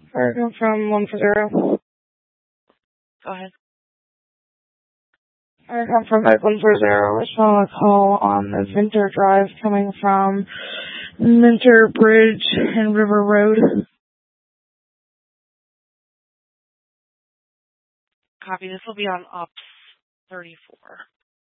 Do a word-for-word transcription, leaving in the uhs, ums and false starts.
Alright, from one four zero. Go ahead. I come from five one four zero. I just want to call on the Minter Drive coming from Minter Bridge and River Road. Copy. This will be on Ops thirty-four.